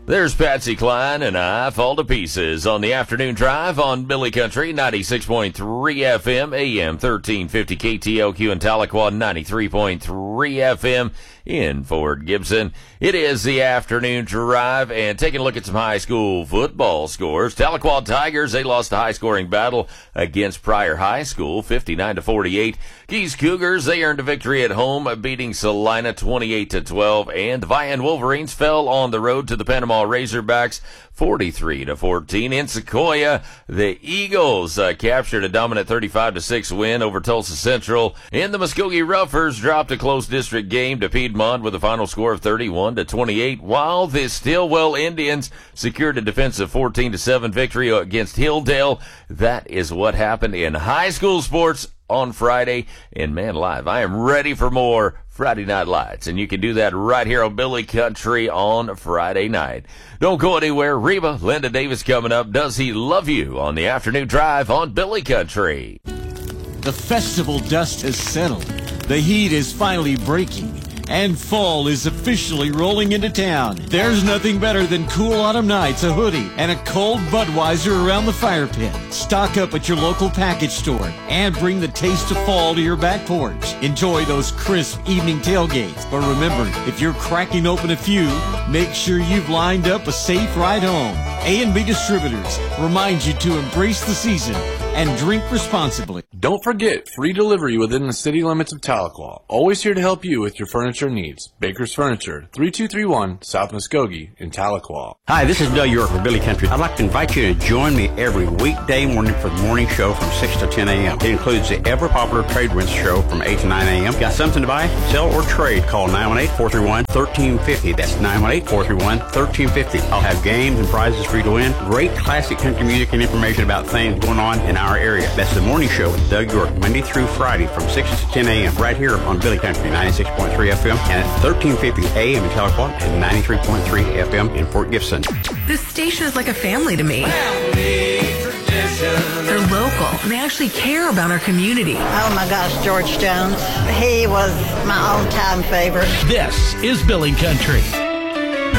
There's Patsy Cline and I Fall to Pieces on the afternoon drive on Billy Country, 96.3 FM, AM 1350 KTLQ in Tahlequah, 93.3 FM in Fort Gibson. It is the afternoon drive, and taking a look at some high school football scores. Tahlequah Tigers, they lost a high-scoring battle against Pryor High School, 59-48. Keys Cougars, they earned a victory at home, beating Salina 28-12, and the Vian Wolverines fell on the road to the Panama Razorbacks, 43-14. In Sequoia, the Eagles captured a dominant 35-6 win over Tulsa Central. And the Muskogee Roughers dropped a close district game to Piedmont with a final score of 31-28, while the Stillwell Indians secured a defensive 14-7 victory against Hilldale. That is what happened in high school sports on Friday. And man alive, I am ready for more Friday Night Lights, and you can do that right here on Billy Country on Friday night. Don't go anywhere. Reba, Linda Davis coming up. Does He Love You on the afternoon drive on Billy Country. The festival dust has settled. The heat is finally breaking, and fall is officially rolling into town. There's nothing better than cool autumn nights, a hoodie, and a cold Budweiser around the fire pit. Stock up at your local package store and bring the taste of fall to your back porch. Enjoy those crisp evening tailgates. But remember, if you're cracking open a few, make sure you've lined up a safe ride home. A&B Distributors reminds you to embrace the season and drink responsibly. Don't forget, free delivery within the city limits of Tahlequah. Always here to help you with your furniture needs. Baker's Furniture, 3231 South Muskogee in Tahlequah. Hi, this is Doug York for Billy Country. I'd like to invite you to join me every weekday morning for the morning show from 6 to 10 a.m. It includes the ever-popular Trade Winds show from 8 to 9 a.m. Got something to buy, sell, or trade? Call 918-431-1350. That's 918-431-1350. I'll have games and prizes for you to win. Great classic country music and information about things going on in our area. That's the morning show with Doug York, Monday through Friday from 6 to 10 a.m. right here on Billy Country, 96.3 FM and at 1350 a.m. in Tahlequah and 93.3 FM in Fort Gibson. This station is like a family to me. They're local, and they actually care about our community. Oh my gosh, George Jones. He was my all-time favorite. This is Billy Country.